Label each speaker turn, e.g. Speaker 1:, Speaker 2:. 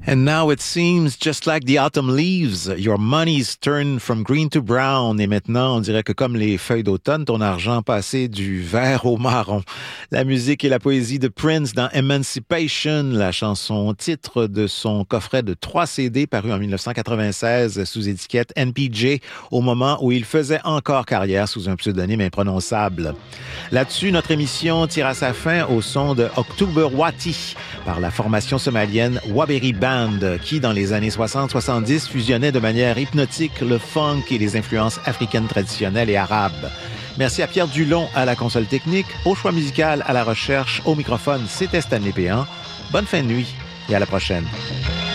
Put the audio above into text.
Speaker 1: And now it seems just like the autumn leaves, your money's turned from green to brown. Et maintenant, on dirait que comme les feuilles d'automne, ton argent passé du vert au marron. La musique et la poésie de Prince dans Emancipation, la chanson titre de son coffret de 3 CD paru en 1996 sous étiquette NPJ, au moment où il faisait encore carrière sous un pseudonyme imprononçable. Là-dessus, notre émission tire à sa fin au son de October Wati par la formation somalienne Waberi Band, qui, dans les années 60-70, fusionnait de manière hypnotique le funk et les influences africaines traditionnelles et arabes. Merci à Pierre Dulon à la console technique, au choix musical, à la recherche, au microphone, c'était Stanley Péan. Bonne fin de nuit et à la prochaine.